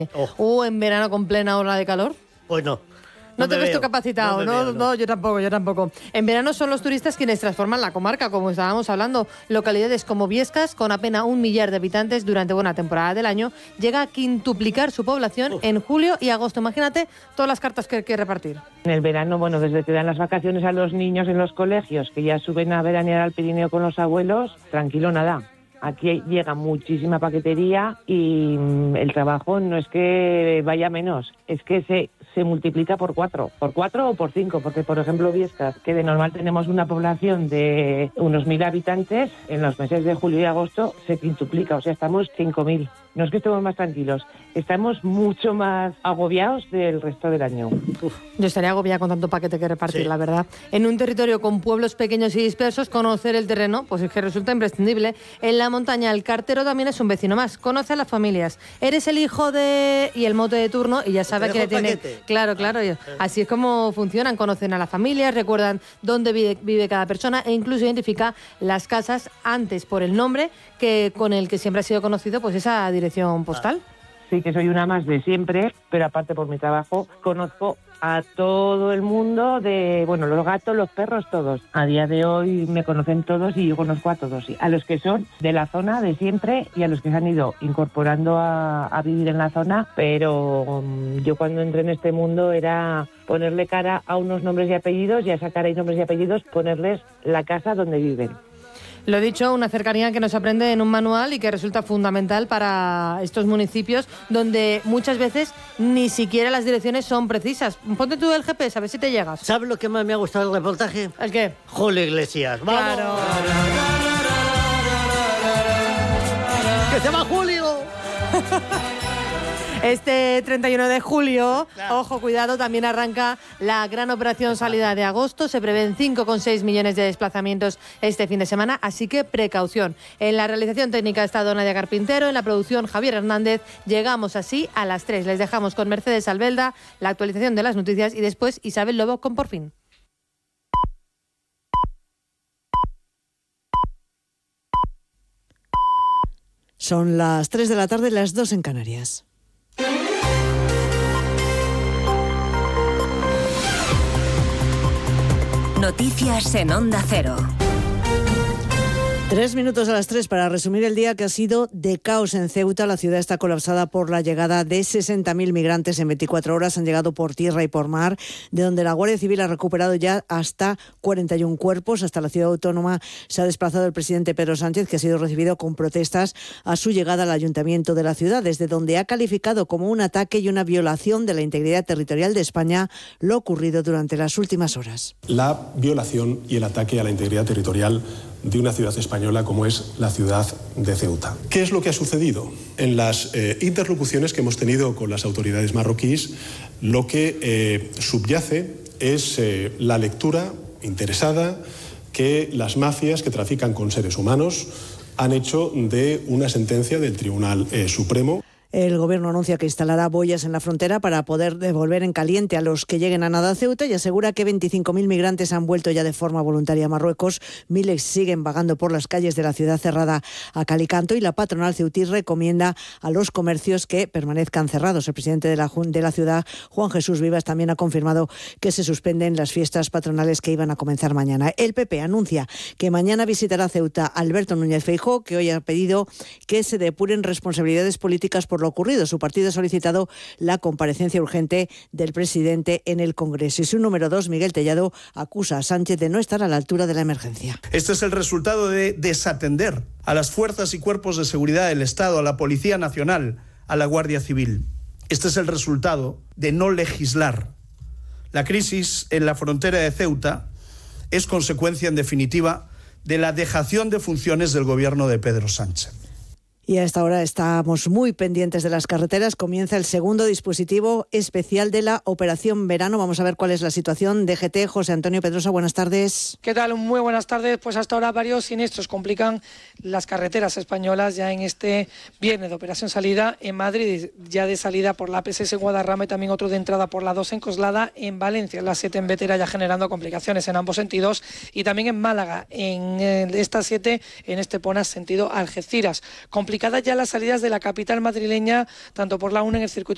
¿O en verano con plena ola de calor? Pues no. No te ves tú capacitado, no, yo tampoco. En verano son los turistas quienes transforman la comarca, como estábamos hablando. Localidades como Viescas, con apenas 1 millar de habitantes durante buena temporada del año, llega a quintuplicar su población en julio y agosto. Imagínate todas las cartas que hay que repartir. En el verano, desde que dan las vacaciones a los niños en los colegios, que ya suben a veranear al Pirineo con los abuelos, tranquilo nada. Aquí llega muchísima paquetería y el trabajo no es que vaya menos, es que se multiplica por 4 o por 5, porque por ejemplo Viescas, que de normal tenemos una población de unos 1.000 habitantes, en los meses de julio y agosto se quintuplica, o sea, estamos 5.000. No es que estemos más tranquilos, estamos mucho más agobiados del resto del año. Yo estaría agobiada con tanto paquete que repartir, la verdad. En un territorio con pueblos pequeños y dispersos, conocer el terreno, pues es que resulta imprescindible. En la montaña, el cartero también es un vecino más. Conoce a las familias. Eres el hijo de... y el mote de turno, y ya sabe que le tiene... Claro. Así es como funcionan. Conocen a las familias, recuerdan dónde vive cada persona e incluso identifica las casas antes por el nombre que con el que siempre ha sido conocido, pues esa dirección postal. Sí, que soy una más de siempre, pero aparte por mi trabajo conozco a todo el mundo de, los gatos, los perros, todos. A día de hoy me conocen todos y yo conozco a todos. A los que son de la zona de siempre y a los que se han ido incorporando a vivir en la zona, pero yo cuando entré en este mundo era ponerle cara a unos nombres y apellidos y a esa cara y nombres y apellidos ponerles la casa donde viven. Lo dicho, una cercanía que no se aprende en un manual y que resulta fundamental para estos municipios donde muchas veces ni siquiera las direcciones son precisas. Ponte tú el GPS, a ver si te llegas. ¿Sabes lo que más me ha gustado del reportaje? ¿El qué? Julio Iglesias. ¡Vamos! Claro. ¡Que se va Julio! Este 31 de julio, ojo, cuidado, también arranca la gran operación salida de agosto. Se prevén 5,6 millones de desplazamientos este fin de semana, así que precaución. En la realización técnica está Nadia Carpintero, en la producción Javier Hernández. Llegamos así a las 3. Les dejamos con Mercedes Albelda, la actualización de las noticias y después Isabel Lobo con Por Fin. Son las 3 de la tarde, las 2 en Canarias. Noticias en Onda Cero. 3 minutos a las 3 para resumir el día que ha sido de caos en Ceuta. La ciudad está colapsada por la llegada de 60.000 migrantes en 24 horas. Han llegado por tierra y por mar, de donde la Guardia Civil ha recuperado ya hasta 41 cuerpos. Hasta la ciudad autónoma se ha desplazado el presidente Pedro Sánchez, que ha sido recibido con protestas a su llegada al ayuntamiento de la ciudad, desde donde ha calificado como un ataque y una violación de la integridad territorial de España lo ocurrido durante las últimas horas. La violación y el ataque a la integridad territorial de una ciudad española como es la ciudad de Ceuta. ¿Qué es lo que ha sucedido? En las interlocuciones que hemos tenido con las autoridades marroquíes, lo que subyace es la lectura interesada que las mafias que trafican con seres humanos han hecho de una sentencia del Tribunal Supremo. El Gobierno anuncia que instalará boyas en la frontera para poder devolver en caliente a los que lleguen a nada a Ceuta y asegura que 25.000 migrantes han vuelto ya de forma voluntaria a Marruecos. Miles siguen vagando por las calles de la ciudad cerrada a cal y canto y la patronal ceutí recomienda a los comercios que permanezcan cerrados. El presidente de la ciudad, Juan Jesús Vivas, también ha confirmado que se suspenden las fiestas patronales que iban a comenzar mañana. El PP anuncia que mañana visitará Ceuta Alberto Núñez Feijóo, que hoy ha pedido que se depuren responsabilidades políticas por lo ocurrido. Su partido ha solicitado la comparecencia urgente del presidente en el Congreso. Y su número 2, Miguel Tellado, acusa a Sánchez de no estar a la altura de la emergencia. Este es el resultado de desatender a las fuerzas y cuerpos de seguridad del Estado, a la Policía Nacional, a la Guardia Civil. Este es el resultado de no legislar. La crisis en la frontera de Ceuta es consecuencia, en definitiva, de la dejación de funciones del gobierno de Pedro Sánchez. Y a esta hora estamos muy pendientes de las carreteras. Comienza el segundo dispositivo especial de la Operación Verano. Vamos a ver cuál es la situación. DGT, José Antonio Pedrosa, buenas tardes. ¿Qué tal? Muy buenas tardes. Pues hasta ahora varios siniestros complican las carreteras españolas ya en este viernes de operación salida. En Madrid, ya de salida por la AP6 Guadarrama y también otro de entrada por la 2 en Coslada. En Valencia, la 7 en Bétera, ya generando complicaciones en ambos sentidos. Y también en Málaga, en esta 7 en Estepona, sentido Algeciras. Complicadas ya las salidas de la capital madrileña, tanto por la 1 en el circuito